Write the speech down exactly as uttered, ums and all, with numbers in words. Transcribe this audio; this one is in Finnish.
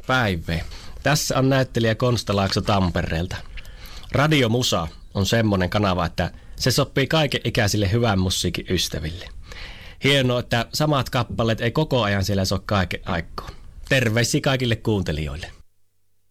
Päivää. Tässä on näyttelijä Konsta Laakso Tampereelta. Radiomusa on semmoinen kanava, että se sopii kaiken ikäisille hyvän musiikin ystäville. Hienoa, että samat kappaleet ei koko ajan siellä soi kaiken aikaan. Terveisiä kaikille kuuntelijoille.